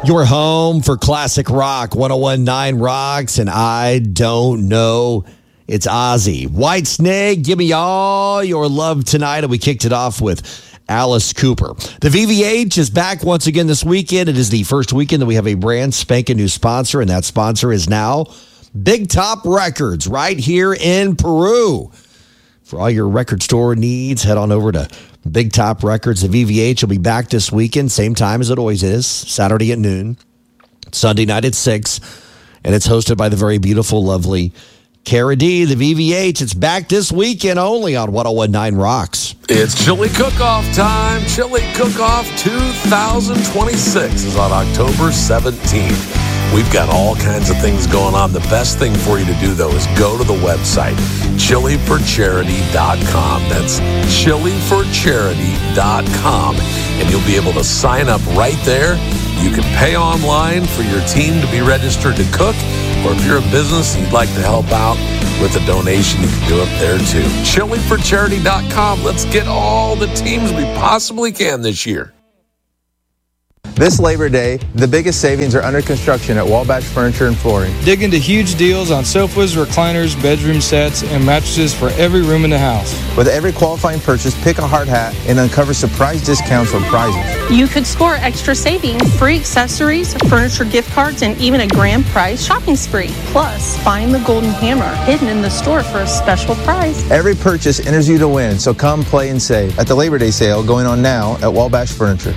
Your home for classic rock, 101.9 Rocks, and I don't know. It's Ozzy. Whitesnake, give me all your love tonight. And we kicked it off with Alice Cooper. The VVH is back once again this weekend. It is the first weekend that we have a brand spanking new sponsor, and that sponsor is now Big Top Records right here in Peru. For all your record store needs, head on over to Big Top Records. The VVH will be back this weekend, same time as it always is, Saturday at noon, Sunday night at 6, and it's hosted by the very beautiful, lovely Cara D. The VVH, it's back this weekend only on 101.9 Rocks. It's Chili Cook-Off time. Chili Cook-Off 2026 is on October 17th. We've got all kinds of things going on. The best thing for you to do, though, is go to the website, chiliforcharity.com. That's chiliforcharity.com. And you'll be able to sign up right there. You can pay online for your team to be registered to cook. Or if you're a business and you'd like to help out with a donation, you can go up there too. chiliforcharity.com. Let's get all the teams we possibly can this year. This Labor Day, the biggest savings are under construction at Wabash Furniture and Flooring. Dig into huge deals on sofas, recliners, bedroom sets, and mattresses for every room in the house. With every qualifying purchase, pick a hard hat and uncover surprise discounts on prizes. You could score extra savings, free accessories, furniture gift cards, and even a grand prize shopping spree. Plus, find the golden hammer hidden in the store for a special prize. Every purchase enters you to win, so come play and save at the Labor Day sale going on now at Wabash Furniture.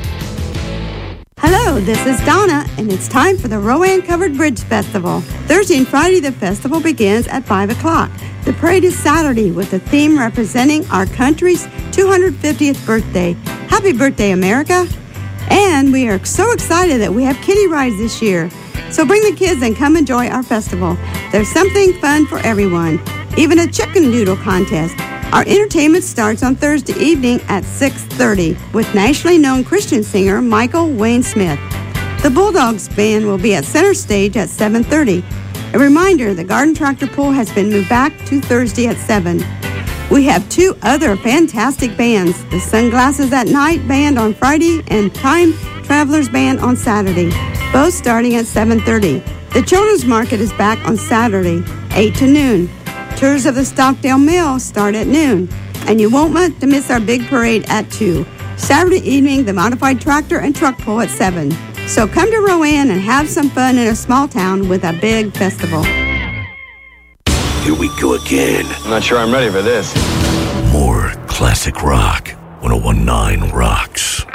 Hello, this is Donna, and it's time for the Rowan Covered Bridge Festival. Thursday and Friday, the festival begins at 5 o'clock. The parade is Saturday with the theme representing our country's 250th birthday. Happy birthday, America! And we are so excited that we have kiddie rides this year. So bring the kids and come enjoy our festival. There's something fun for everyone, even a chicken noodle contest. Our entertainment starts on Thursday evening at 6:30 with nationally known Christian singer Michael Wayne Smith. The Bulldogs Band will be at Center Stage at 7:30. A reminder, the Garden Tractor Pool has been moved back to Thursday at 7. We have two other fantastic bands, the Sunglasses at Night Band on Friday and Time Travelers Band on Saturday, both starting at 7:30. The Children's Market is back on Saturday, 8 to noon. Tours of the Stockdale Mill start at noon, and you won't want to miss our big parade at 2. Saturday evening, the Modified Tractor and Truck Pull at 7. So come to Rowan and have some fun in a small town with a big festival. Here we go again. I'm not sure I'm ready for this. More classic rock. 101.9 Rocks.